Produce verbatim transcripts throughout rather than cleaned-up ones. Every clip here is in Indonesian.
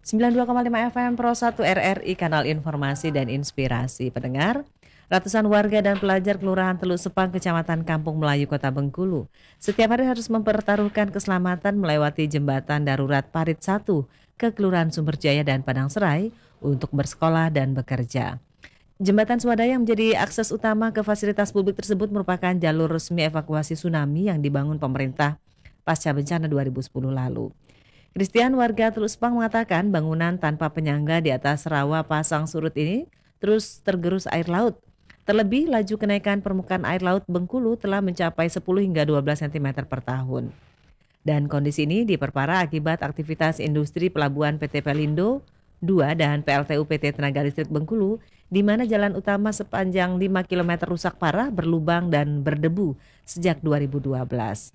sembilan puluh dua koma lima F M Pro satu R R I, kanal informasi dan inspirasi. Pendengar, ratusan warga dan pelajar Kelurahan Teluk Sepang, Kecamatan Kampung Melayu, Kota Bengkulu, setiap hari harus mempertaruhkan keselamatan melewati jembatan darurat Parit satu ke Kelurahan Sumberjaya dan Padang Serai untuk bersekolah dan bekerja. Jembatan swadaya yang menjadi akses utama ke fasilitas publik tersebut merupakan jalur resmi evakuasi tsunami yang dibangun pemerintah pasca bencana dua ribu sepuluh lalu. Christian, warga Teluk Sepang, mengatakan bangunan tanpa penyangga di atas rawa pasang surut ini terus tergerus air laut. Terlebih, laju kenaikan permukaan air laut Bengkulu telah mencapai sepuluh hingga dua belas sentimeter per tahun. Dan kondisi ini diperparah akibat aktivitas industri pelabuhan P T Pelindo dua dan P L T U P T Tenaga Listrik Bengkulu, di mana jalan utama sepanjang lima kilometer rusak parah, berlubang dan berdebu sejak dua ribu dua belas.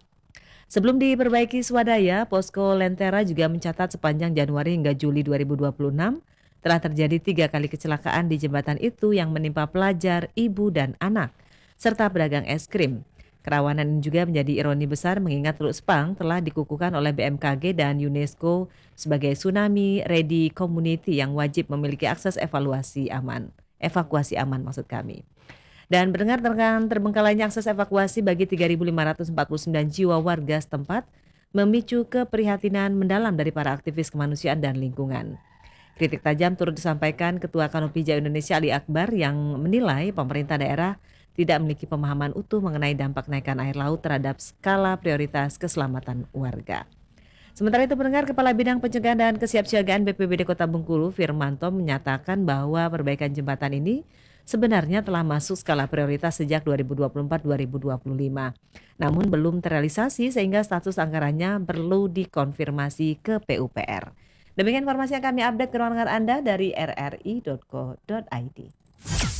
Sebelum diperbaiki swadaya, Posko Lentera juga mencatat sepanjang Januari hingga Juli dua ribu dua puluh enam telah terjadi tiga kali kecelakaan di jembatan itu yang menimpa pelajar, ibu, dan anak, serta pedagang es krim. Kerawanan ini juga menjadi ironi besar mengingat Teluk Sepang telah dikukuhkan oleh B M K G dan UNESCO sebagai Tsunami Ready Community yang wajib memiliki akses evaluasi aman, evakuasi aman maksud kami. Dan mendengar dengan terbengkalainya akses evakuasi bagi tiga ribu lima ratus empat puluh sembilan jiwa warga setempat memicu keprihatinan mendalam dari para aktivis kemanusiaan dan lingkungan. Kritik tajam turut disampaikan Ketua Kanopi Hijau Indonesia Ali Akbar yang menilai pemerintah daerah tidak memiliki pemahaman utuh mengenai dampak kenaikan air laut terhadap skala prioritas keselamatan warga. Sementara itu, pendengar, Kepala Bidang Pencegahan dan Kesiapsiagaan B P B D Kota Bengkulu, Firmanto, menyatakan bahwa perbaikan jembatan ini sebenarnya telah masuk skala prioritas sejak dua ribu dua puluh empat sampai dua ribu dua puluh lima. Namun belum terrealisasi sehingga status anggarannya perlu dikonfirmasi ke P U P R. Demikian informasi yang kami update ke ruangan Anda dari r r i titik co titik i d.